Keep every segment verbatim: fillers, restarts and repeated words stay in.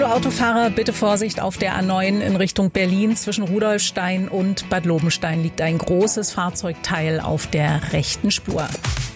Hallo Autofahrer, bitte Vorsicht auf der A neun in Richtung Berlin. Zwischen Rudolfstein und Bad Lobenstein liegt ein großes Fahrzeugteil auf der rechten Spur.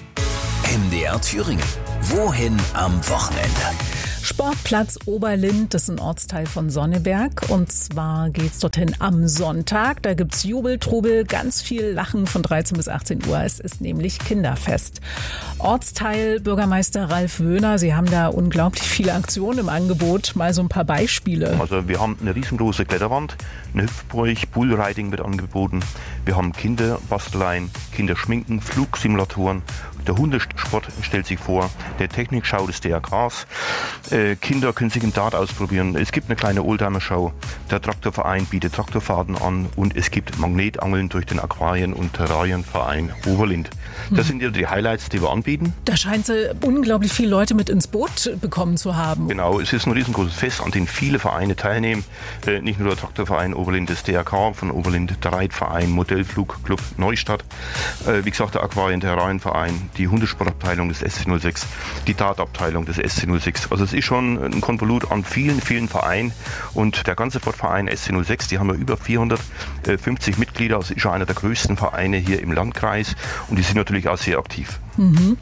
M D R Thüringen. Wohin am Wochenende? Sportplatz Oberlind, das ist ein Ortsteil von Sonneberg. Und zwar geht's dorthin am Sonntag. Da gibt's Jubel, Trubel, ganz viel Lachen von dreizehn bis achtzehn Uhr. Es ist nämlich Kinderfest. Ortsteil Bürgermeister Ralf Wöhner, Sie haben da unglaublich viele Aktionen im Angebot. Mal so ein paar Beispiele. Also wir haben eine riesengroße Kletterwand, eine Hüpfburg, Bullriding wird angeboten. Wir haben Kinderbasteleien, Kinderschminken, Flugsimulatoren. Der Hundesport stellt sich vor, der Technikschau des D R Ks. Äh, Kinder können sich im Dart ausprobieren. Es gibt eine kleine Oldtimer-Show. Der Traktorverein bietet Traktorfahrten an und es gibt Magnetangeln durch den Aquarien- und Terrarienverein Oberlind. Das hm. sind ja die Highlights, die wir anbieten. Da scheint sie unglaublich viele Leute mit ins Boot bekommen zu haben. Genau, es ist ein riesengroßes Fest, an dem viele Vereine teilnehmen. Äh, nicht nur der Traktorverein Oberlind, das D R K von Oberlind, der Reitverein, Modellflugclub Neustadt, äh, wie gesagt der Aquarien- Terrarienverein, die Hundesportabteilung des S C null sechs, die Dartabteilung des S C null sechs. Also es ist schon ein Konvolut an vielen, vielen Vereinen und der ganze Sportverein S C null sechs, die haben ja über vierhundertfünfzig Mitglieder, also ist schon einer der größten Vereine hier im Landkreis und die sind natürlich auch sehr aktiv. Mhm.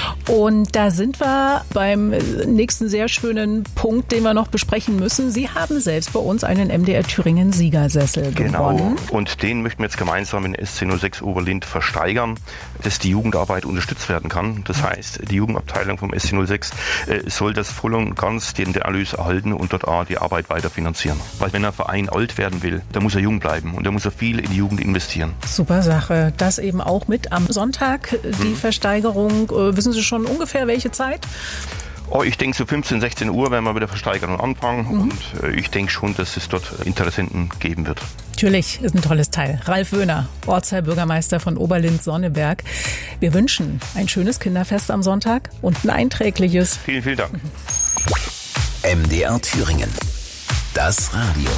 Und da sind wir beim nächsten sehr schönen Punkt, den wir noch besprechen müssen. Sie haben selbst bei uns einen M D R Thüringen Siegersessel genau. gewonnen. Und den möchten wir jetzt gemeinsam in S C null sechs Oberlind versteigern, dass die Jugendarbeit unterstützt werden kann. Das heißt, die Jugendabteilung vom S C null sechs äh, soll das voll und ganz den Erlös erhalten und dort auch die Arbeit weiter finanzieren. Weil wenn ein Verein alt werden will, dann muss er jung bleiben und da muss er viel in die Jugend investieren. Super Sache. Das eben auch mit am Sonntag, die hm. Versteigerung. Äh, wissen Sie schon ungefähr welche Zeit? Oh, ich denke so fünfzehn, sechzehn Uhr werden wir mit der Versteigerung anfangen mhm. und äh, ich denke schon, dass es dort Interessenten geben wird. Natürlich, ist ein tolles Teil. Ralf Wöhner, Ortsteilbürgermeister von Oberlind-Sonneberg. Wir wünschen ein schönes Kinderfest am Sonntag und ein einträgliches. Vielen, vielen Dank. M D R Thüringen. Das Radio.